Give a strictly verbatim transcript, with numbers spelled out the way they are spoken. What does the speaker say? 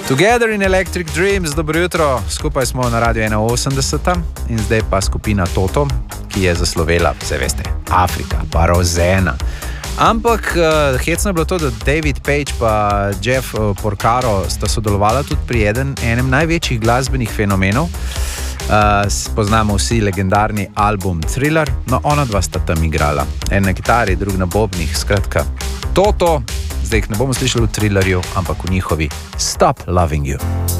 Together in Electric Dreams, dobro jutro, skupaj smo na Radiu ena osemdeset in zdaj pa skupina Toto, ki je zaslovela, vse veste, Afrika, pa Rosanna. Ampak uh, hecno je bilo to, da David Page pa Jeff uh, Porcaro sta sodelovala tudi pri eden, enem največjih glasbenih fenomenov. Uh, poznamo vsi legendarni album Thriller, no ona dva sta tam igrala. En na kitari, drug na bobnih, skratka Toto. Zdaj jih ne bomo slišali v Thrillerju, ampak v njihovi Stop Loving You.